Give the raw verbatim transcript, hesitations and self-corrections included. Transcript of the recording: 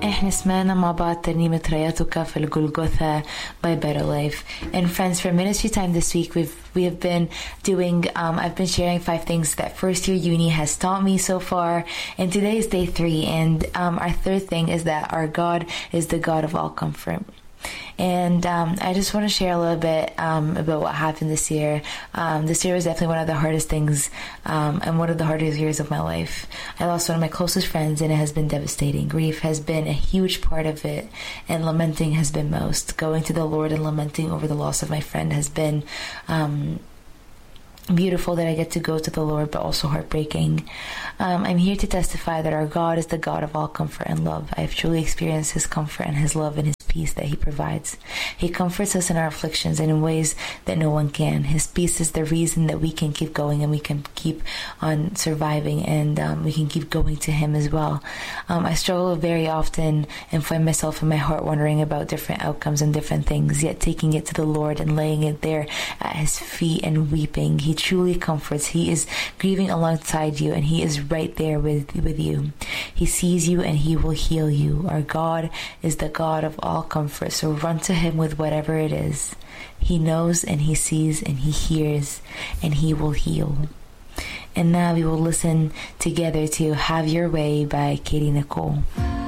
احنا سمعنا مع بعض ترنيمة رايتك في الجلجثة by Better Life. And friends, for ministry time this week, we've we have been doing, um, I've been sharing five things that first year uni has taught me so far. And today is day three. And um, our third thing is that our God is the God of all comfort. And um, I just want to share a little bit um, about what happened this year. Um, this year was definitely one of the hardest things um, and one of the hardest years of my life. I lost one of my closest friends, and it has been devastating. Grief has been a huge part of it, and lamenting has been most. Going to the Lord and lamenting over the loss of my friend has been um, beautiful that I get to go to the Lord, but also heartbreaking. Um, I'm here to testify that our God is the God of all comfort and love. I have truly experienced His comfort and His love and His peace that He provides. He comforts us in our afflictions and in ways that no one can. His peace is the reason that we can keep going and we can keep on surviving, and um, we can keep going to Him as well. Um, I struggle very often and find myself in my heart wondering about different outcomes and different things, yet taking it to the Lord and laying it there at His feet and weeping. He truly comforts. He is grieving alongside you, and He is right there with, with you. He sees you and He will heal you. Our God is the God of all comfort, so run to Him with whatever it is. He knows and He sees and He hears, and He will heal. And now we will listen together to Have Your Way by Katie Nicole.